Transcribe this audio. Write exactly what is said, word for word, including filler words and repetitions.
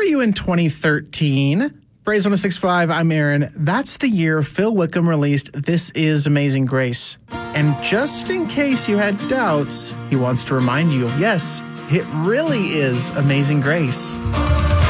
were you in twenty thirteen? Braze one oh six point five, I'm Aaron. That's the year Phil Wickham released This Is Amazing Grace. And just in case you had doubts, he wants to remind you, yes, it really is Amazing Grace.